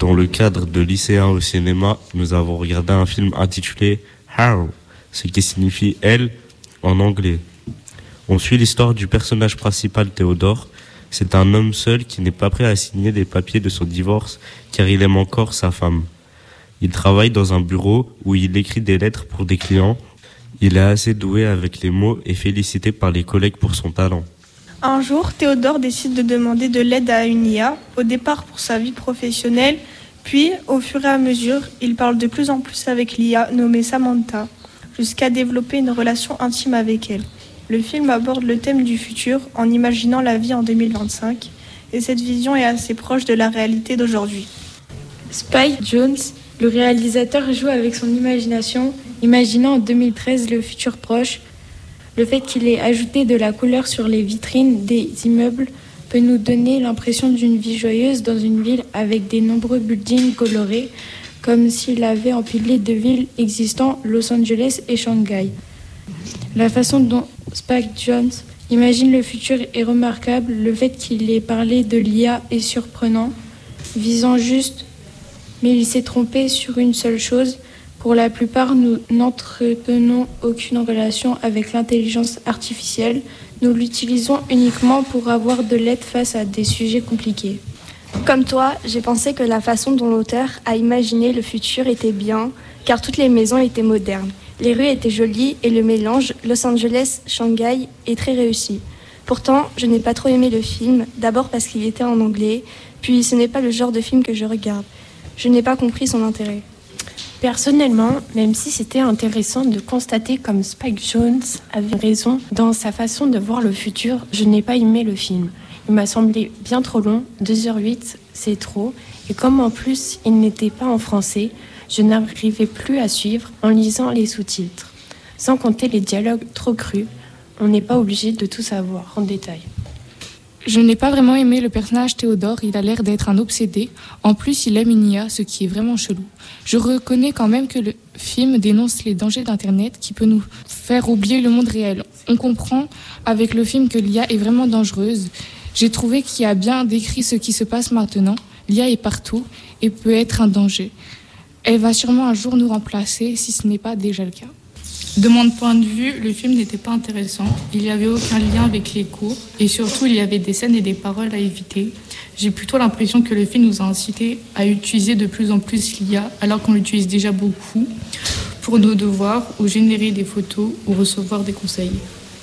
Dans le cadre de lycéens au cinéma, nous avons regardé un film intitulé How, ce qui signifie elle en anglais. On suit l'histoire du personnage principal Théodore. C'est un homme seul qui n'est pas prêt à signer les papiers de son divorce car il aime encore sa femme. Il travaille dans un bureau où il écrit des lettres pour des clients. Il est assez doué avec les mots et félicité par les collègues pour son talent. Un jour, Théodore décide de demander de l'aide à une IA, au départ pour sa vie professionnelle, puis, au fur et à mesure, il parle de plus en plus avec l'IA nommée Samantha, jusqu'à développer une relation intime avec elle. Le film aborde le thème du futur en imaginant la vie en 2025, et cette vision est assez proche de la réalité d'aujourd'hui. Spike Jonze, le réalisateur, joue avec son imagination, imaginant en 2013 le futur proche. Le fait qu'il ait ajouté de la couleur sur les vitrines des immeubles peut nous donner l'impression d'une vie joyeuse dans une ville avec de nombreux buildings colorés, comme s'il avait empilé deux villes existantes, Los Angeles et Shanghai. La façon dont Spike Jonze imagine le futur est remarquable. Le fait qu'il ait parlé de l'IA est surprenant, visant juste, mais il s'est trompé sur une seule chose. Pour la plupart, nous n'entretenons aucune relation avec l'intelligence artificielle. Nous l'utilisons uniquement pour avoir de l'aide face à des sujets compliqués. Comme toi, j'ai pensé que la façon dont l'auteur a imaginé le futur était bien, car toutes les maisons étaient modernes. Les rues étaient jolies et le mélange Los Angeles-Shanghai est très réussi. Pourtant, je n'ai pas trop aimé le film, d'abord parce qu'il était en anglais, puis ce n'est pas le genre de film que je regarde. Je n'ai pas compris son intérêt. Personnellement, même si c'était intéressant de constater comme Spike Jonze avait raison dans sa façon de voir le futur, je n'ai pas aimé le film. Il m'a semblé bien trop long, 2h08, c'est trop. Et comme en plus il n'était pas en français, je n'arrivais plus à suivre en lisant les sous-titres. Sans compter les dialogues trop crus, on n'est pas obligé de tout savoir en détail. Je n'ai pas vraiment aimé le personnage Théodore, il a l'air d'être un obsédé. En plus, il aime une IA, ce qui est vraiment chelou. Je reconnais quand même que le film dénonce les dangers d'Internet qui peut nous faire oublier le monde réel. On comprend avec le film que l'IA est vraiment dangereuse. J'ai trouvé qu'il a bien décrit ce qui se passe maintenant. L'IA est partout et peut être un danger. Elle va sûrement un jour nous remplacer si ce n'est pas déjà le cas. De mon point de vue, le film n'était pas intéressant. Il n'y avait aucun lien avec les cours et surtout il y avait des scènes et des paroles à éviter. J'ai plutôt l'impression que le film nous a incité à utiliser de plus en plus l'IA alors qu'on l'utilise déjà beaucoup pour nos devoirs ou générer des photos ou recevoir des conseils.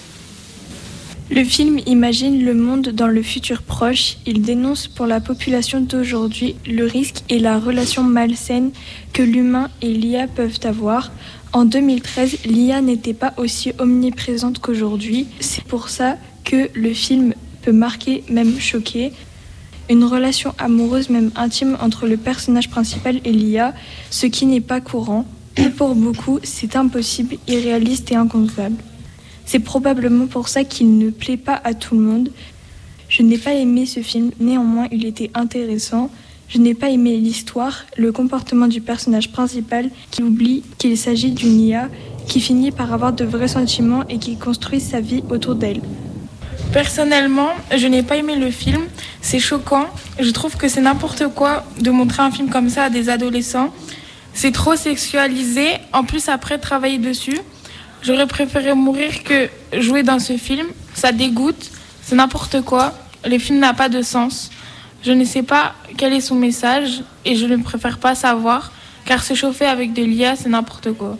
Le film imagine le monde dans le futur proche. Il dénonce pour la population d'aujourd'hui le risque et la relation malsaine que l'humain et l'IA peuvent avoir. En 2013, l'IA n'était pas aussi omniprésente qu'aujourd'hui. C'est pour ça que le film peut marquer, même choquer. Une relation amoureuse, même intime, entre le personnage principal et l'IA, ce qui n'est pas courant. Et pour beaucoup, c'est impossible, irréaliste et inconcevable. C'est probablement pour ça qu'il ne plaît pas à tout le monde. Je n'ai pas aimé ce film, néanmoins il était intéressant. Je n'ai pas aimé l'histoire, le comportement du personnage principal qui oublie qu'il s'agit d'une IA qui finit par avoir de vrais sentiments et qui construit sa vie autour d'elle. Personnellement, je n'ai pas aimé le film. C'est choquant. Je trouve que c'est n'importe quoi de montrer un film comme ça à des adolescents. C'est trop sexualisé. En plus, après, travailler dessus. J'aurais préféré mourir que jouer dans ce film. Ça dégoûte. C'est n'importe quoi. Le film n'a pas de sens. Je ne sais pas quel est son message et je ne préfère pas savoir, car se chauffer avec de l'IA, c'est n'importe quoi.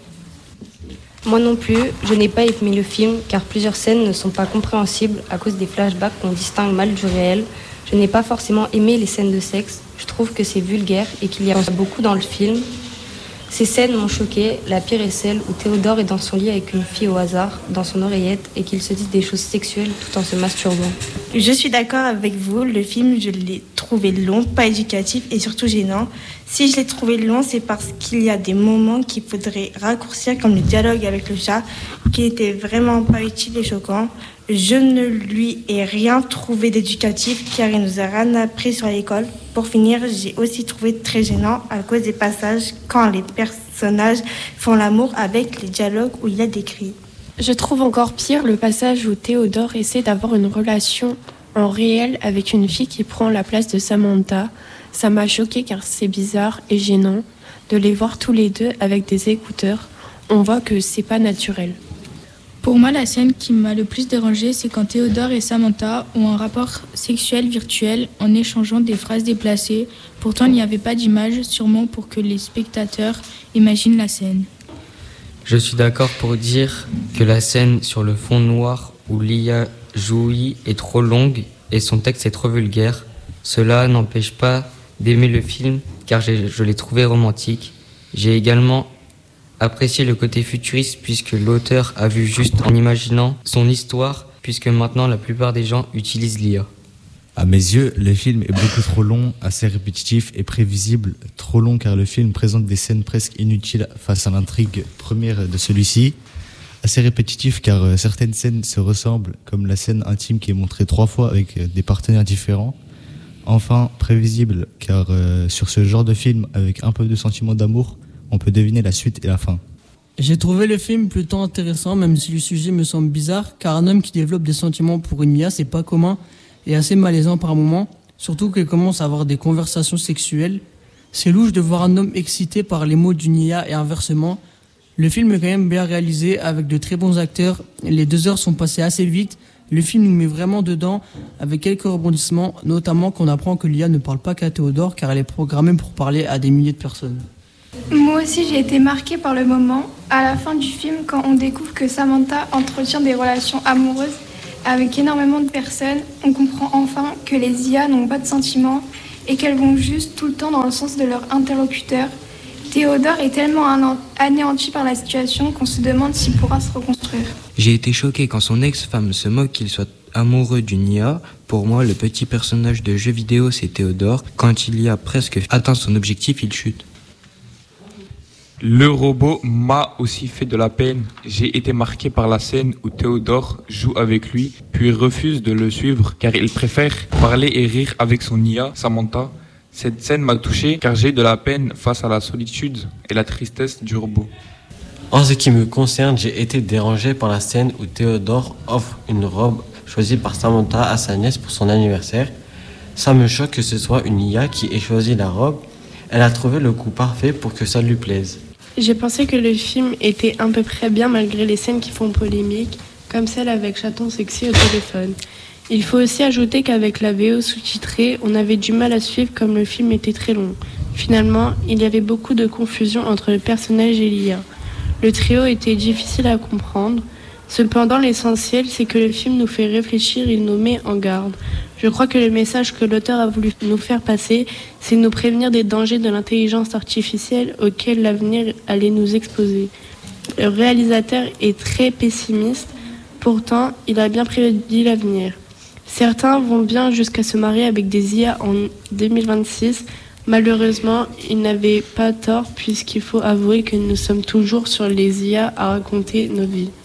Moi non plus, je n'ai pas aimé le film car plusieurs scènes ne sont pas compréhensibles à cause des flashbacks qu'on distingue mal du réel. Je n'ai pas forcément aimé les scènes de sexe. Je trouve que c'est vulgaire et qu'il y a beaucoup dans le film. Ces scènes m'ont choquée. La pire est celle où Théodore est dans son lit avec une fille au hasard, dans son oreillette, et qu'ils se disent des choses sexuelles tout en se masturbant. Je suis d'accord avec vous, le film, je l'ai trouvé long, pas éducatif et surtout gênant. Si je l'ai trouvé long, c'est parce qu'il y a des moments qu'il faudrait raccourcir, comme le dialogue avec le chat, qui n'était vraiment pas utile et choquant. Je ne lui ai rien trouvé d'éducatif car il nous a rien appris sur l'école. Pour finir, j'ai aussi trouvé très gênant à cause des passages quand les personnages font l'amour avec les dialogues où il y a des cris. Je trouve encore pire le passage où Théodore essaie d'avoir une relation en réel avec une fille qui prend la place de Samantha. Ça m'a choquée car c'est bizarre et gênant de les voir tous les deux avec des écouteurs. On voit que c'est pas naturel. Pour moi, la scène qui m'a le plus dérangée, c'est quand Théodore et Samantha ont un rapport sexuel virtuel en échangeant des phrases déplacées. Pourtant, il n'y avait pas d'image, sûrement pour que les spectateurs imaginent la scène. Je suis d'accord pour dire que la scène sur le fond noir où Lia jouit est trop longue et son texte est trop vulgaire. Cela n'empêche pas d'aimer le film car je l'ai trouvé romantique. J'ai également apprécié le côté futuriste puisque l'auteur a vu juste en imaginant son histoire puisque maintenant la plupart des gens utilisent l'IA. À mes yeux, le film est beaucoup trop long, assez répétitif et prévisible. Trop long car le film présente des scènes presque inutiles face à l'intrigue première de celui-ci. Assez répétitif car certaines scènes se ressemblent, comme la scène intime qui est montrée 3 fois avec des partenaires différents. Enfin, prévisible car sur ce genre de film, avec un peu de sentiment d'amour, on peut deviner la suite et la fin. J'ai trouvé le film plutôt intéressant, même si le sujet me semble bizarre, car un homme qui développe des sentiments pour une Mia, c'est pas commun et assez malaisant par moments, surtout qu'elle commence à avoir des conversations sexuelles. C'est louche de voir un homme excité par les mots d'une IA et inversement. Le film est quand même bien réalisé, avec de très bons acteurs. Les 2 heures sont passées assez vite. Le film nous met vraiment dedans, avec quelques rebondissements, notamment qu'on apprend que l'IA ne parle pas qu'à Théodore, car elle est programmée pour parler à des milliers de personnes. Moi aussi, j'ai été marquée par le moment, à la fin du film, quand on découvre que Samantha entretient des relations amoureuses avec énormément de personnes. On comprend enfin que les IA n'ont pas de sentiments et qu'elles vont juste tout le temps dans le sens de leur interlocuteur. Théodore est tellement anéanti par la situation qu'on se demande s'il pourra se reconstruire. J'ai été choqué quand son ex-femme se moque qu'il soit amoureux d'une IA. Pour moi, le petit personnage de jeu vidéo, c'est Théodore. Quand il y a presque atteint son objectif, il chute. Le robot m'a aussi fait de la peine. J'ai été marqué par la scène où Théodore joue avec lui, puis refuse de le suivre car il préfère parler et rire avec son IA, Samantha. Cette scène m'a touché car j'ai de la peine face à la solitude et la tristesse du robot. En ce qui me concerne, j'ai été dérangé par la scène où Théodore offre une robe choisie par Samantha à sa nièce pour son anniversaire. Ça me choque que ce soit une IA qui ait choisi la robe. Elle a trouvé le coup parfait pour que ça lui plaise. J'ai pensé que le film était à peu près bien malgré les scènes qui font polémique, comme celle avec chaton sexy au téléphone. Il faut aussi ajouter qu'avec la VO sous-titrée, on avait du mal à suivre comme le film était très long. Finalement, il y avait beaucoup de confusion entre le personnage et l'IA. Le trio était difficile à comprendre. Cependant, l'essentiel, c'est que le film nous fait réfléchir et nous met en garde. Je crois que le message que l'auteur a voulu nous faire passer, c'est nous prévenir des dangers de l'intelligence artificielle auxquels l'avenir allait nous exposer. Le réalisateur est très pessimiste, pourtant, il a bien prédit l'avenir. Certains vont bien jusqu'à se marier avec des IA en 2026. Malheureusement, il n'avait pas tort puisqu'il faut avouer que nous sommes toujours sur les IA à raconter nos vies.